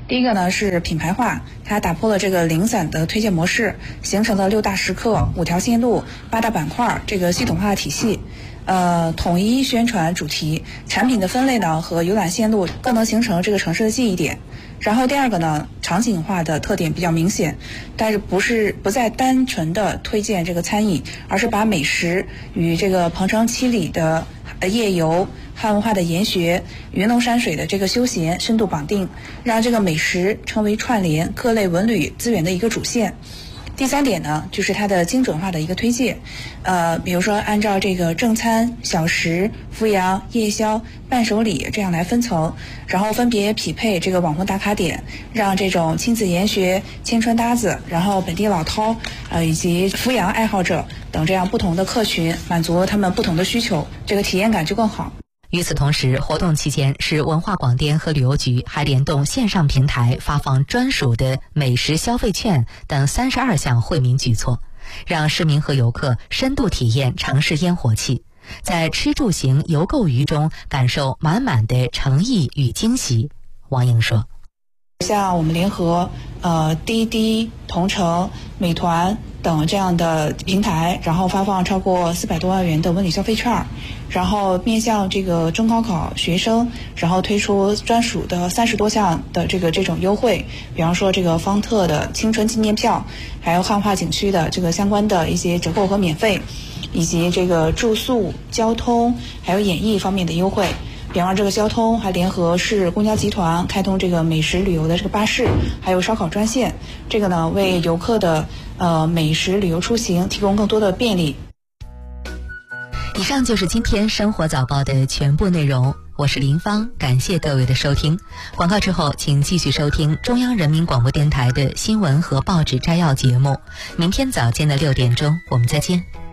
第一个呢是品牌化，它打破了这个零散的推荐模式，形成了6大时刻、5条线路、8大板块这个系统化的体系。统一宣传主题，产品的分类呢和游览线路更能形成这个城市的记忆点。然后第二个呢，场景化的特点比较明显，但是不再单纯的推荐这个餐饮，而是把美食与这个鹏程7里的夜游、汉文化的研学、云龙山水的这个休闲深度绑定，让这个美食成为串联各类文旅资源的一个主线。第3点呢，就是它的精准化的一个推介，比如说按照这个正餐、小食、扶阳、夜宵、伴手礼这样来分层，然后分别匹配这个网红打卡点，让这种亲子研学、青春搭子，然后本地老饕，以及扶阳爱好者等这样不同的客群，满足他们不同的需求，这个体验感就更好。 与此同时，活动期间市文化广电和旅游局还联动线上平台发放专属的美食消费券等32项惠民举措，让市民和游客深度体验城市烟火气，在吃住行游购娱中感受满满的诚意与惊喜。王莹说， 像我们联合滴滴、同城、美团等这样的平台，然后发放超过400多万元的文旅消费券，然后面向这个中高考学生，然后推出专属的30多项的这种优惠，比方说这个方特的青春纪念票，还有汉化景区的这个相关的一些折扣和免费，以及这个住宿、交通还有演艺方面的优惠。比方这个交通还联合市公交集团开通这个美食旅游的这个巴士，还有烧烤专线，这个呢为游客的美食旅游出行提供更多的便利。 以上就是今天生活早报的全部内容，我是林芳，感谢各位的收听。广告之后，请继续收听中央人民广播电台的新闻和报纸摘要节目。明天早间的6点钟，我们再见。